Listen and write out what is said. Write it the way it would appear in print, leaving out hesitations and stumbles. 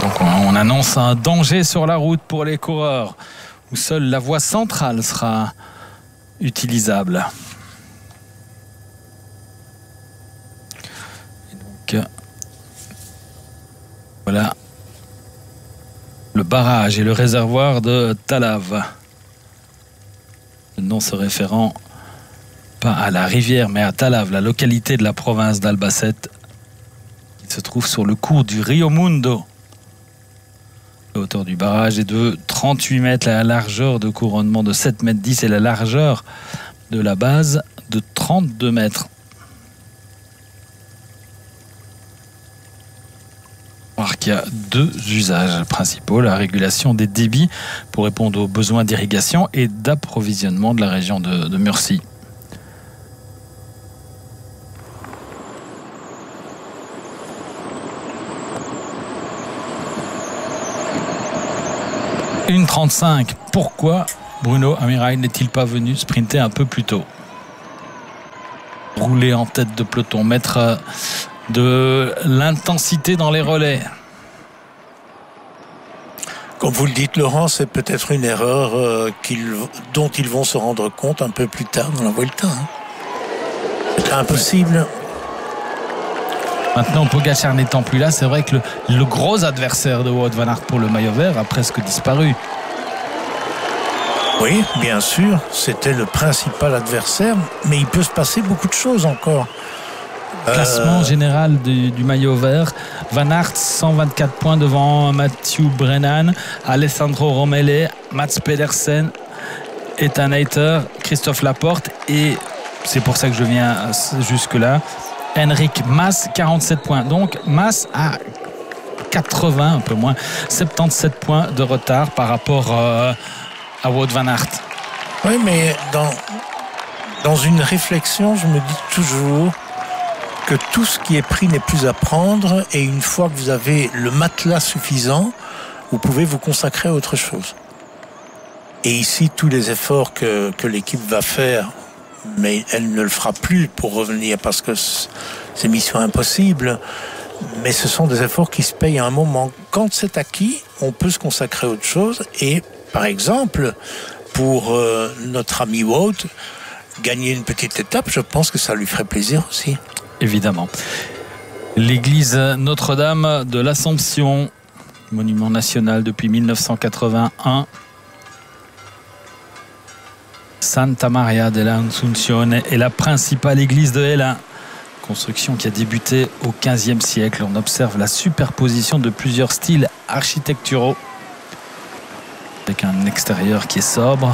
Donc on annonce un danger sur la route pour les coureurs, où seule la voie centrale sera utilisable. Et donc, voilà le barrage et le réservoir de Talav. Le nom se référant pas à la rivière, mais à Talav, la localité de la province d'Albacete, qui se trouve sur le cours du Rio Mundo. La hauteur du barrage est de 38 mètres, la largeur de couronnement de 7 mètres 10 et la largeur de la base de 32 mètres. Il y a deux usages principaux, la régulation des débits pour répondre aux besoins d'irrigation et d'approvisionnement de la région de Murcie. Une 35. Pourquoi Bruno Amirail n'est-il pas venu sprinter un peu plus tôt? Rouler en tête de peloton, mettre de l'intensité dans les relais. Comme vous le dites, Laurent, c'est peut-être une erreur dont ils vont se rendre compte un peu plus tard dans la Vuelta. C'est impossible. Maintenant, Pogačar n'étant plus là, c'est vrai que le gros adversaire de Wout van Aert pour le maillot vert a presque disparu. Oui, bien sûr, c'était le principal adversaire, mais il peut se passer beaucoup de choses encore. Classement général du maillot vert, Van Aert 124 points devant Mathieu Brennan, Alessandro Romele, Mats Pedersen, Ethan Hayter, Christophe Laporte et c'est pour ça que je viens jusque là, Henrik Mas 47 points. Donc Mas a 80, un peu moins, 77 points de retard par rapport à Wout van Aert. Oui, mais dans une réflexion, je me dis toujours que tout ce qui est pris n'est plus à prendre et une fois que vous avez le matelas suffisant, vous pouvez vous consacrer à autre chose. Et ici, tous les efforts que l'équipe va faire, mais elle ne le fera plus pour revenir parce que c'est mission impossible, mais ce sont des efforts qui se payent à un moment. Quand c'est acquis, on peut se consacrer à autre chose et, par exemple, pour notre ami Wout, gagner une petite étape, je pense que ça lui ferait plaisir aussi. Évidemment. L'église Notre-Dame de l'Assomption, monument national depuis 1981. Santa Maria della Assunzione est la principale église de Hellin. Construction qui a débuté au XVe siècle. On observe la superposition de plusieurs styles architecturaux avec un extérieur qui est sobre.